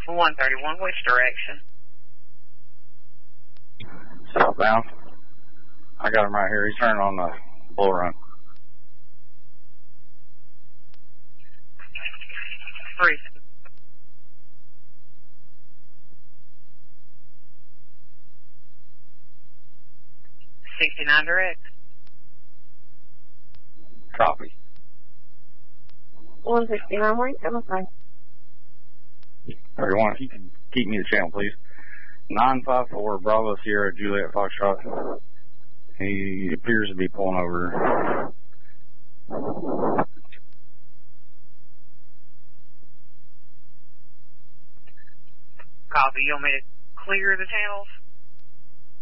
131, which direction? Southbound. I got him right here. He's turning on the Bull Run. 3. 69 direct. Copy. 169, where you coming from? 31, if you can keep me the channel, please. 954 Bravo Sierra Juliet Foxtrot. He appears to be pulling over. Copy. You want me to clear the channels?